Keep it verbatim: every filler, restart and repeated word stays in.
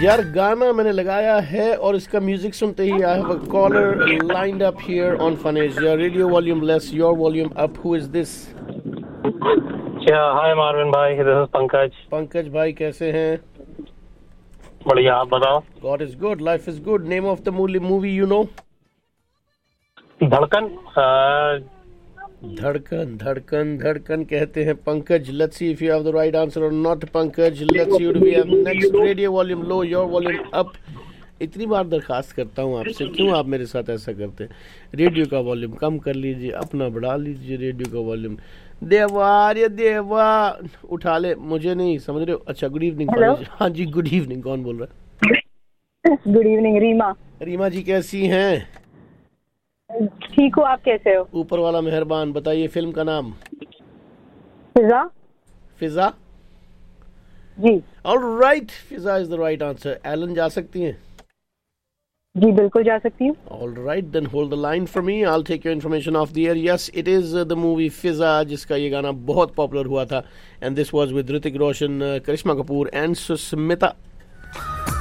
यार गाना मैंने लगाया है और इसका म्यूजिक सुनते ही I have a collar lined up here on फनेज. Your radio volume less, your volume up. Who is this? क्या हाय मार्विन भाई, दिस इज पंकज. पंकज भाई कैसे हैं? बढ़िया, आप बताओ. God is good, life is good. Name of the movie you know? धड़कन. धड़कन धड़कन धड़कन कहते हैं Pankaj. Let's see if you have the right answer और not. Pankaj, let's see we have next. Radio volume low, your volume up. इतनी बार दरखास्त करता हूँ आपसे, क्यों आप मेरे साथ ऐसा करते हैं? रेडियो का वॉल्यूम कम कर लीजिए, अपना बढ़ा लीजिए रेडियो का वॉल्यूम. देवा ये देवा उठा ले, मुझे नहीं समझ रहे हो. अच्छा, गुड इवनिंग. हाँ जी, गुड इवनिंग. कौन बोल रहा है? Good evening, Reema. रीमा जी कैसी हैं? ठीक हो, आप कैसे हो? ऊपर वाला मेहरबान. बताइए फिल्म का नाम. फिजा. फिजा जी. Alright, Fiza is the right answer. Elon जा सकती हैं? जी बिल्कुल जा सकती हूँ. Alright, then hold the line for me. I will take your information of the air. Yes, it is the movie फिजा, जिसका ये गाना बहुत पॉपुलर हुआ था. And this was with Hrithik Roshan, Karishma Kapoor and Sushmita.